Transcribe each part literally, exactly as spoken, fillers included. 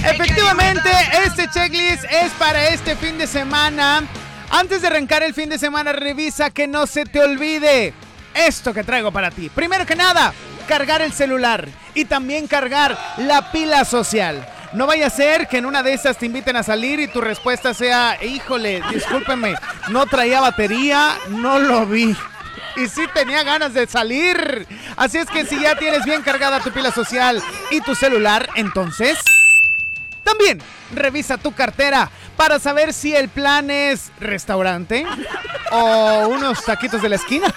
Efectivamente, este checklist es para este fin de semana. Antes de arrancar el fin de semana, revisa que no se te olvide esto que traigo para ti. Primero que nada, cargar el celular y también cargar la pila social. No vaya a ser que en una de esas te inviten a salir y tu respuesta sea, híjole, discúlpeme, no traía batería, no lo vi. Y sí tenía ganas de salir. Así es que si ya tienes bien cargada tu pila social y tu celular, entonces también revisa tu cartera para saber si el plan es restaurante o unos taquitos de la esquina.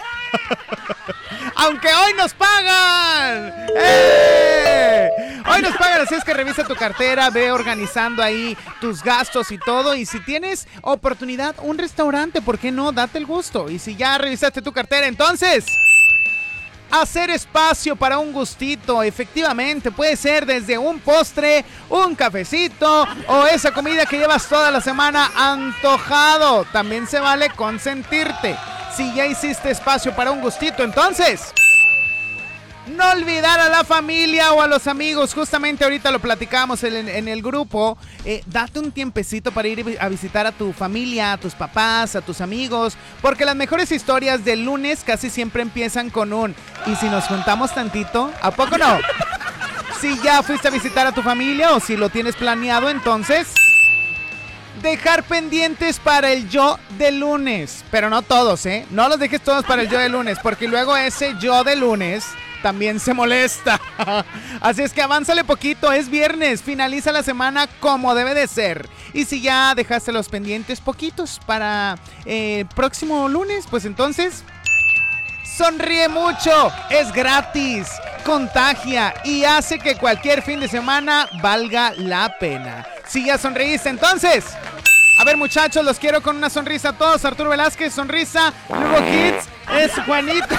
Aunque hoy nos pagan. ¡Eh! Hoy nos pagan, así es que revisa tu cartera, ve organizando ahí tus gastos y todo. Y si tienes oportunidad, un restaurante, ¿por qué no? Date el gusto. Y si ya revisaste tu cartera, entonces hacer espacio para un gustito. Efectivamente, puede ser desde un postre, un cafecito o esa comida que llevas toda la semana antojado. También se vale consentirte. Si ya hiciste espacio para un gustito, entonces no olvidar a la familia o a los amigos. Justamente ahorita lo platicamos en, en el grupo. Eh, date un tiempecito para ir a visitar a tu familia, a tus papás, a tus amigos. Porque las mejores historias del lunes casi siempre empiezan con un ¿y si nos juntamos tantito? ¿A poco no? Si ya fuiste a visitar a tu familia o si lo tienes planeado, entonces dejar pendientes para el yo de lunes. Pero no todos, ¿eh? No los dejes todos para el yo de lunes, porque luego ese yo de lunes también se molesta. Así es que avánzale poquito, es viernes, finaliza la semana como debe de ser. Y si ya dejaste los pendientes poquitos para el eh, próximo lunes, pues entonces sonríe mucho, es gratis, contagia y hace que cualquier fin de semana valga la pena. Si ya sonreíste, entonces, a ver muchachos, los quiero con una sonrisa a todos. Arturo Velázquez, sonrisa. Lugo Kids, es Juanita.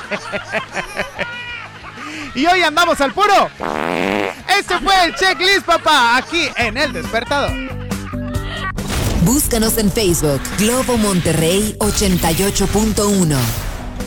Y hoy andamos al puro. Este fue el checklist, papá, aquí en El Despertador. Búscanos en Facebook, Globo Monterrey ochenta y ocho punto uno.